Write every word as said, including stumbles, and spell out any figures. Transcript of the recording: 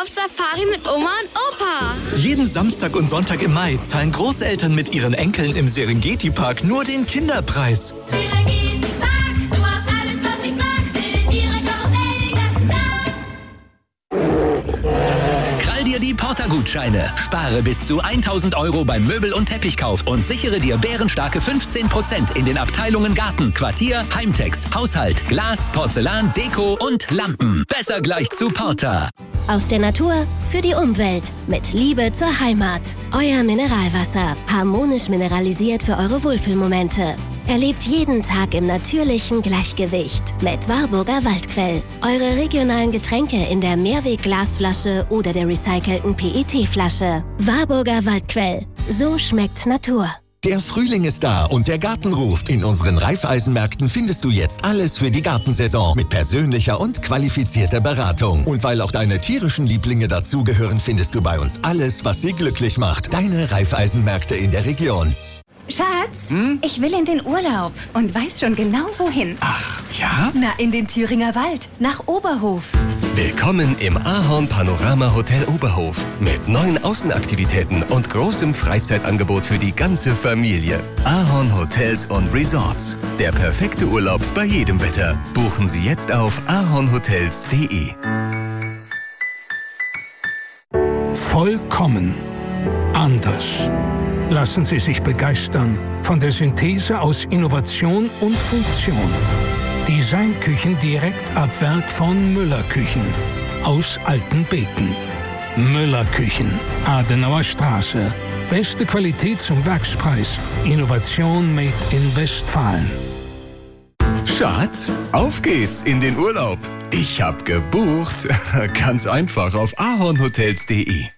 auf Safari mit Oma und Opa. Jeden Samstag und Sonntag im Mai zahlen Großeltern mit ihren Enkeln im Serengeti-Park nur den Kinderpreis. Serengeti-Park, du hast alles, was ich mag. Wilde Tiere, Karussell, den ganzen Tag. Krall dir die Porter-Gutscheine. Spare bis zu tausend Euro beim Möbel- und Teppichkauf und sichere dir bärenstarke fünfzehn Prozent in den Abteilungen Garten, Quartier, Heimtex, Haushalt, Glas, Porzellan, Deko und Lampen. Besser gleich zu Porter. Aus der Natur für die Umwelt. Mit Liebe zur Heimat. Euer Mineralwasser. Harmonisch mineralisiert für eure Wohlfühlmomente. Erlebt jeden Tag im natürlichen Gleichgewicht. Mit Warburger Waldquell. Eure regionalen Getränke in der Mehrweg-Glasflasche oder der recycelten P E T-Flasche. Warburger Waldquell. So schmeckt Natur. Der Frühling ist da und der Garten ruft. In unseren Raiffeisenmärkten findest du jetzt alles für die Gartensaison mit persönlicher und qualifizierter Beratung. Und weil auch deine tierischen Lieblinge dazugehören, findest du bei uns alles, was sie glücklich macht. Deine Raiffeisenmärkte in der Region. Schatz, hm? Ich will in den Urlaub und weiß schon genau wohin. Ach, ja? Na, in den Thüringer Wald, nach Oberhof. Willkommen im Ahorn Panorama Hotel Oberhof mit neuen Außenaktivitäten und großem Freizeitangebot für die ganze Familie. Ahorn Hotels und Resorts. Der perfekte Urlaub bei jedem Wetter. Buchen Sie jetzt auf ahornhotels punkt de. Vollkommen anders. Lassen Sie sich begeistern von der Synthese aus Innovation und Funktion. Designküchen direkt ab Werk von Müller Küchen aus Altenbeken. Müller Küchen, Adenauer Straße. Beste Qualität zum Werkspreis. Innovation made in Westfalen. Schatz, auf geht's in den Urlaub. Ich hab gebucht. Ganz einfach auf ahornhotels punkt de.